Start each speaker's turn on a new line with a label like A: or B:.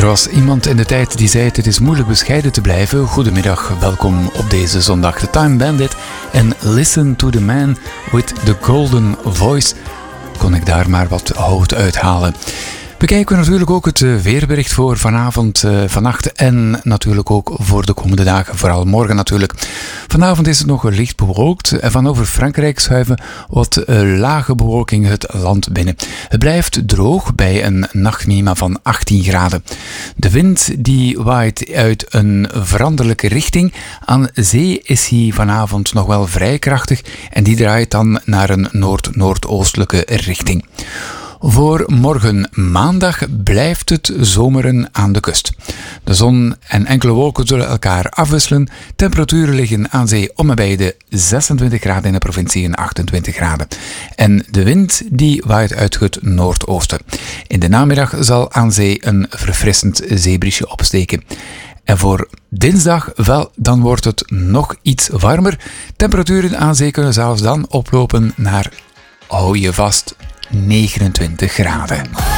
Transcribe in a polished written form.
A: Er was iemand in de tijd die zei: het is moeilijk bescheiden te blijven. Goedemiddag, welkom op deze zondag. The Time Bandit en Listen to the Man with the Golden Voice. Kon ik daar maar wat hout uithalen. Bekijken we natuurlijk ook het weerbericht voor vanavond, vannacht en natuurlijk ook voor de komende dagen, vooral morgen natuurlijk. Vanavond is het nog licht bewolkt en van over Frankrijk schuiven wat lage bewolking het land binnen. Het blijft droog bij een nachtminima van 18 graden. De wind die waait uit een veranderlijke richting. Aan zee is hij vanavond nog wel vrij krachtig en die draait dan naar een noord-noordoostelijke richting. Voor morgen maandag blijft het zomeren aan de kust. De zon en enkele wolken zullen elkaar afwisselen. Temperaturen liggen aan zee om en bij de 26 graden in de provincie en 28 graden. En de wind die waait uit het noordoosten. In de namiddag zal aan zee een verfrissend zeebriesje opsteken. En voor dinsdag, wel, dan wordt het nog iets warmer. Temperaturen aan zee kunnen zelfs dan oplopen naar, hou je vast, 29 graden.